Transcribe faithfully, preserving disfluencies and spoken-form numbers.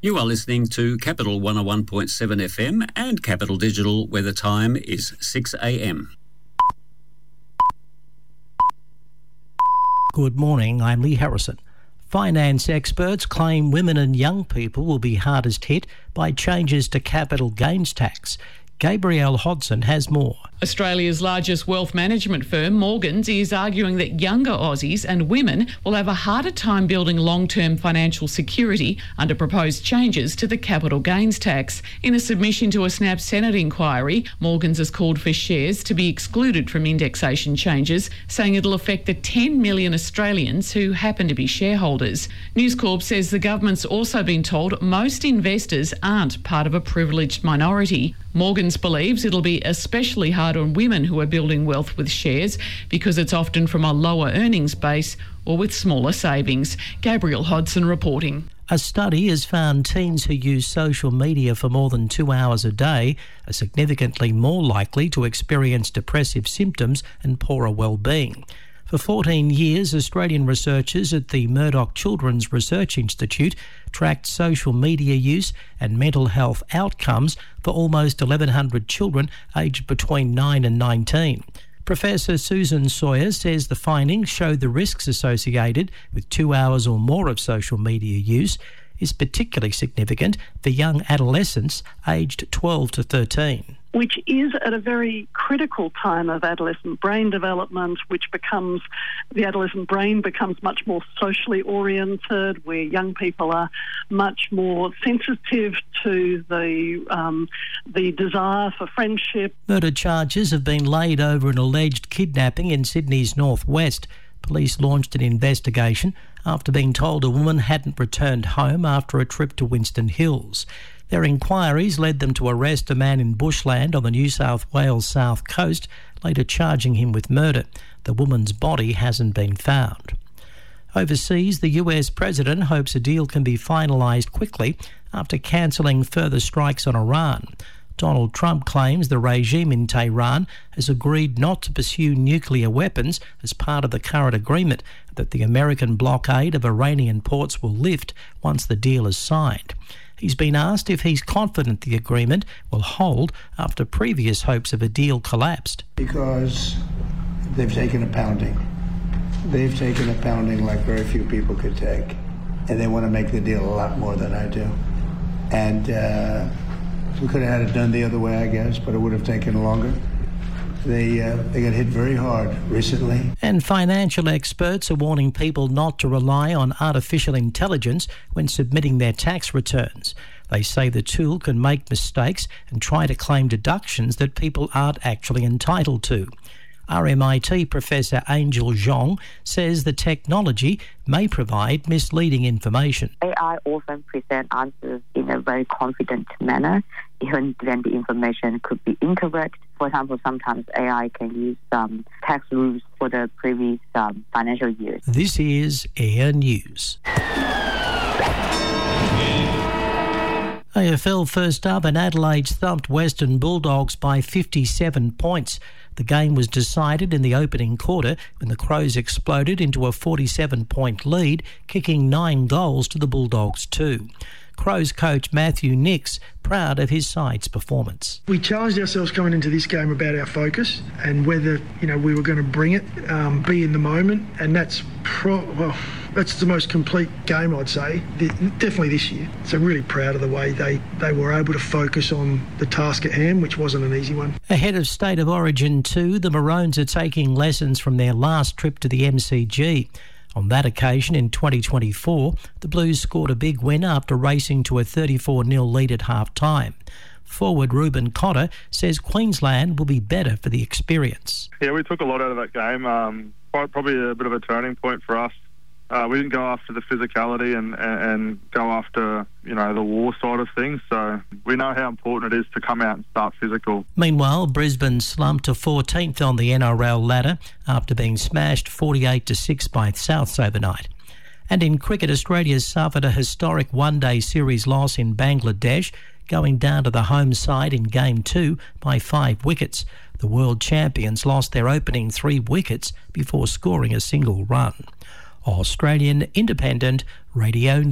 You are listening to Capital one oh one point seven F M and Capital Digital, where the time is six a m. Good morning, I'm Lee Harrison. Finance experts claim women and young people will be hardest hit by changes to capital gains tax. Gabrielle Hodson has more. Australia's largest wealth management firm, Morgans, is arguing that younger Aussies and women will have a harder time building long-term financial security under proposed changes to the capital gains tax. In a submission to a Snap Senate inquiry, Morgans has called for shares to be excluded from indexation changes, saying it'll affect the ten million Australians who happen to be shareholders. News Corp says the government's also been told most investors aren't part of a privileged minority. Morgans believes it'll be especially hard on women who are building wealth with shares because it's often from a lower earnings base or with smaller savings. Gabrielle Hodson reporting. A study has found teens who use social media for more than two hours a day are significantly more likely to experience depressive symptoms and poorer well-being. For fourteen years, Australian researchers at the Murdoch Children's Research Institute tracked social media use and mental health outcomes for almost eleven hundred children aged between nine and nineteen. Professor Susan Sawyer says the findings show the risks associated with two hours or more of social media use is particularly significant for young adolescents aged twelve to thirteen. Which is at a very critical time of adolescent brain development, which becomes, the adolescent brain becomes much more socially oriented, where young people are much more sensitive to the um, the desire for friendship. Murder charges have been laid over an alleged kidnapping in Sydney's northwest. Police launched an investigation after being told a woman hadn't returned home after a trip to Winston Hills. Their inquiries led them to arrest a man in bushland on the New South Wales south coast, later charging him with murder. The woman's body hasn't been found. Overseas, the U S president hopes a deal can be finalised quickly after cancelling further strikes on Iran. Donald Trump claims the regime in Tehran has agreed not to pursue nuclear weapons as part of the current agreement, that the American blockade of Iranian ports will lift once the deal is signed. He's been asked if he's confident the agreement will hold after previous hopes of a deal collapsed. Because they've taken a pounding. They've taken a pounding like very few people could take. And they want to make the deal a lot more than I do. And uh, we could have had it done the other way, I guess, but it would have taken longer. They uh, they got hit very hard recently. And financial experts are warning people not to rely on artificial intelligence when submitting their tax returns. They say the tool can make mistakes and try to claim deductions that people aren't actually entitled to. R M I T Professor Angel Zhong says the technology may provide misleading information. A I often presents answers in a very confident manner, even when the information could be incorrect. For example, sometimes A I can use um, tax rules for the previous um, financial years. This is Air News. A F L first up, and Adelaide thumped Western Bulldogs by fifty-seven points. The game was decided in the opening quarter when the Crows exploded into a forty-seven point lead, kicking nine goals to the Bulldogs' two. Crows coach Matthew Nix proud of his side's performance. We challenged ourselves coming into this game about our focus and whether, you know, we were going to bring it, um, be in the moment, and that's pro- well, that's the most complete game, I'd say, definitely this year. So really proud of the way they, they were able to focus on the task at hand, which wasn't an easy one. Ahead of State of Origin two, the Maroons are taking lessons from their last trip to the M C G. On that occasion in twenty twenty-four, the Blues scored a big win after racing to a thirty-four nil lead at half-time. Forward Ruben Cotter says Queensland will be better for the experience. Yeah, we took a lot out of that game. Um, probably a bit of a turning point for us. Uh, we didn't go after the physicality and, and, and go after, you know, the war side of things. So we know how important it is to come out and start physical. Meanwhile, Brisbane slumped to fourteenth on the N R L ladder after being smashed forty-eight to six by Souths overnight. And in cricket, Australia suffered a historic one-day series loss in Bangladesh, going down to the home side in Game two by five wickets. The world champions lost their opening three wickets before scoring a single run. Australian Independent Radio News.